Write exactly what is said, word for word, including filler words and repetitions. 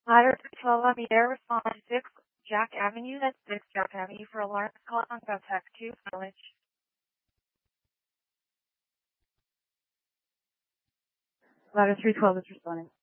Ladder three twelve on the air, respond to six Jack Avenue. That's six Jack Avenue for alarm call on contact two village. Ladder three twelve is responding.